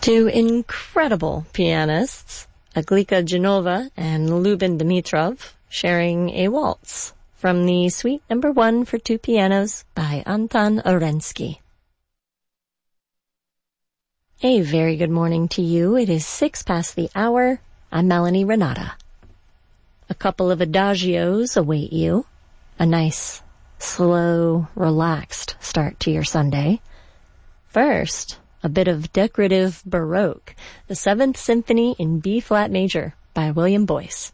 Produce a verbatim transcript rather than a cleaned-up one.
Two incredible pianists, Aglika Genova and Lubin Dimitrov, sharing a waltz from the Suite Number One for Two Pianos by Anton Orensky. A very good morning to you. It is six past the hour. I'm Melanie Renata. A couple of adagios await you. A nice, slow, relaxed start to your Sunday. First, a bit of decorative Baroque, the Seventh Symphony in B-flat major by William Boyce.